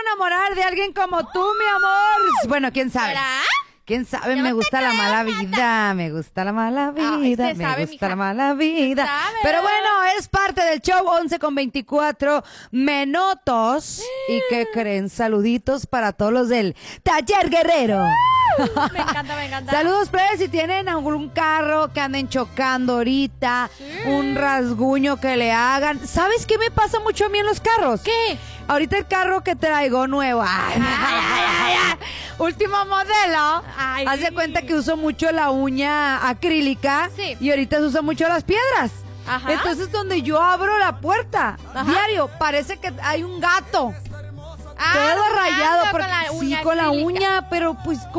enamorar de alguien como tú, mi amor. Bueno, quién sabe. ¿Será? ¿Quién sabe? Yo Me no gusta te la creo, mala nada. vida, me gusta la mala Ay, vida, se me sabe, gusta mija. la mala vida. Se sabe. Pero bueno, es parte del show 11:24 minutos. ¿Y qué creen? Saluditos para todos los del Taller Guerrero. Me encanta, me encanta. Saludos, plebes, si tienen algún carro que anden chocando ahorita, un rasguño que le hagan. ¿Sabes qué me pasa mucho a mí en los carros? ¿Qué? Ahorita el carro que traigo nuevo, último modelo, Ay. haz de cuenta que uso mucho la uña acrílica Sí. y ahorita se usan mucho las piedras. Ajá. Entonces donde yo abro la puerta, Ajá. diario, parece que hay un gato. Ah, Todo jugando rayado, con porque la sí, uña con la acrílica. uña, pero pues